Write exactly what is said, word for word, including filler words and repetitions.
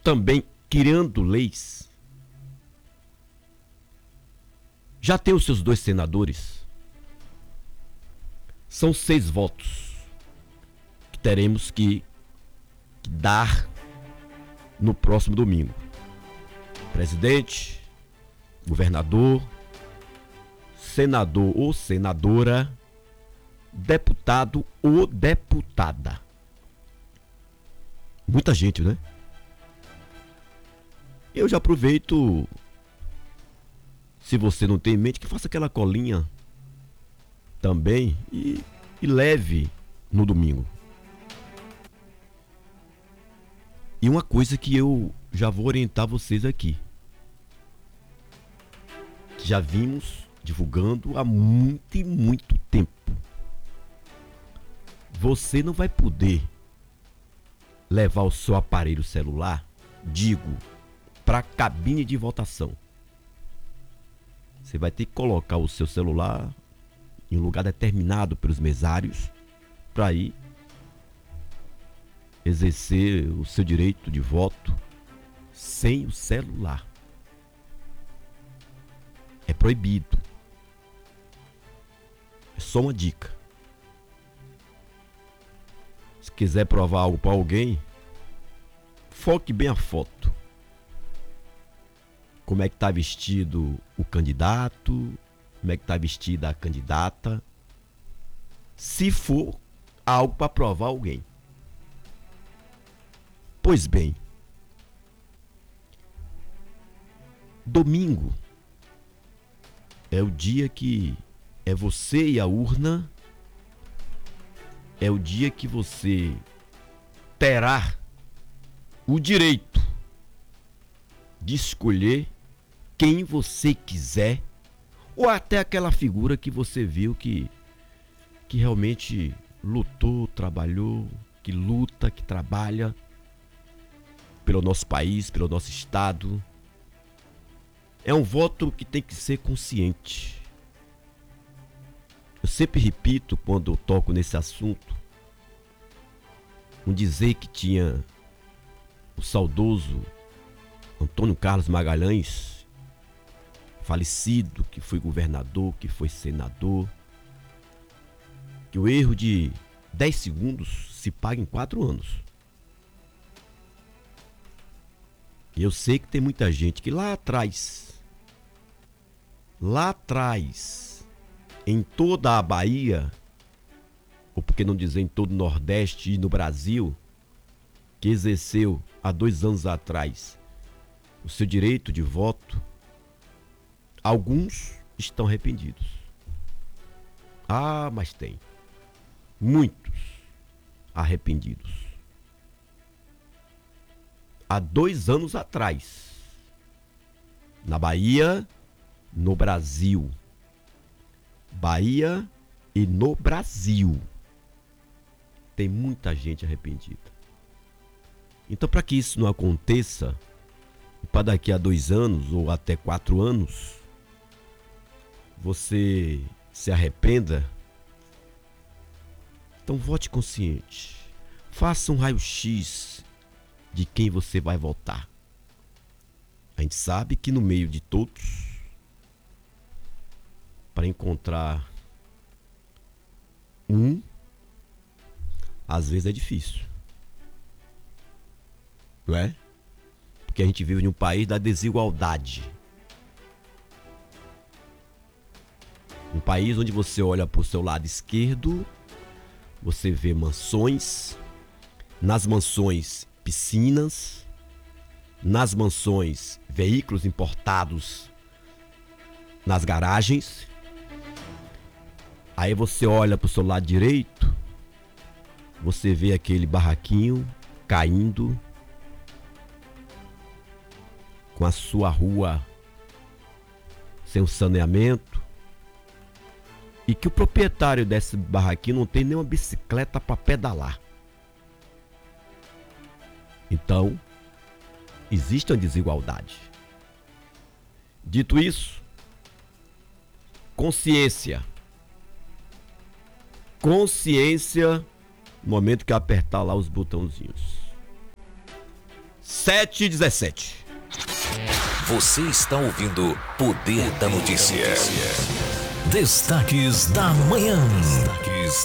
também criando leis. Já tem os seus dois senadores. São seis votos que teremos que dar no próximo domingo. Presidente, governador, senador ou senadora, deputado ou deputada. Muita gente, né? Eu já aproveito, se você não tem em mente, que faça aquela colinha também e, e leve no domingo. E uma coisa que eu já vou orientar vocês aqui, que já vimos divulgando há muito e muito tempo. Você não vai poder levar o seu aparelho celular, digo, para a cabine de votação. Você vai ter que colocar o seu celular em um lugar determinado pelos mesários para ir exercer o seu direito de voto sem o celular. É proibido. É só uma dica. Se quiser provar algo para alguém, foque bem a foto. Como é que está vestido o candidato, como é que está vestida a candidata, se for algo para provar alguém. Pois bem, domingo é o dia que é você e a urna, é o dia que você terá o direito de escolher quem você quiser, ou até aquela figura que você viu que, que realmente lutou, trabalhou, que luta, que trabalha pelo nosso país, pelo nosso estado. É um voto que tem que ser consciente. Eu sempre repito quando eu toco nesse assunto, um dizer que tinha o saudoso Antônio Carlos Magalhães, falecido, que foi governador, que foi senador, que o erro de dez segundos se paga em quatro anos. E eu sei que tem muita gente que lá atrás, lá atrás, em toda a Bahia, ou por que não dizer em todo o Nordeste e no Brasil, que exerceu há dois anos atrás o seu direito de voto, alguns estão arrependidos. Ah, mas tem muitos arrependidos. Há dois anos atrás, na Bahia, no Brasil. Bahia e no Brasil. Tem muita gente arrependida. Então, para que isso não aconteça, para daqui a dois anos ou até quatro anos, você se arrependa, então vote consciente. Faça um raio-x de quem você vai votar. A gente sabe que no meio de todos, para encontrar um, às vezes é difícil. Não é? Porque a gente vive em um país da desigualdade. Um país onde você olha para o seu lado esquerdo, você vê mansões, nas mansões piscinas, nas mansões veículos importados nas garagens. Aí você olha para o seu lado direito, você vê aquele barraquinho caindo, com a sua rua sem o saneamento, e que o proprietário desse barraquinho não tem nenhuma bicicleta para pedalar. Então, existe uma desigualdade. Dito isso, consciência. Consciência no momento que apertar lá os botãozinhos. sete dezessete. Você está ouvindo Poder da Notícia. Destaques da manhã. Destaques